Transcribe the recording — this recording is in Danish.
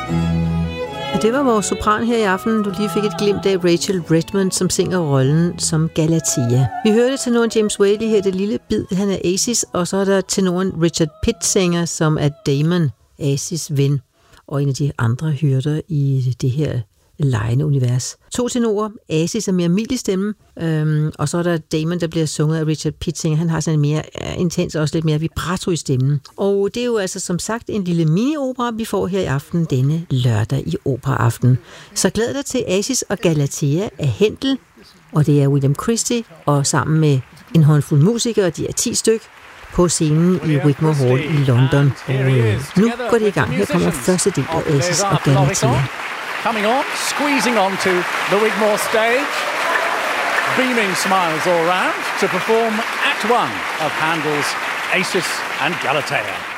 Det var vores sopran her i aften. Du lige fik et glimt af Rachel Redmond, som synger rollen som Galatea. Vi hørte tenoren James Whaley her, det lille bid, han er Aziz, og så er der tenoren Richard Pittsinger, som er Damon, Aziz' ven, og en af de andre hyrder i det her legende univers. 2 tenorer, Aziz er mere mild i stemmen, og så er der Damon, der bliver sunget af Richard Pittsinger. Han har sådan en mere intens og også lidt mere vibrato i stemmen. Og det er jo altså som sagt en lille mini-opera, vi får her i aften denne lørdag i Operaaften. Så glæd dig til Aziz og Galatea af Händel, og det er William Christie, og sammen med en håndfuld musikere, de er 10 styk, på scenen i Wigmore Hall i London. Og nu går det i gang. Her kommer første del af Aziz og Galatea. Coming on, squeezing onto the Wigmore stage, beaming smiles all round to perform Act 1 of Handel's Acis and Galatea.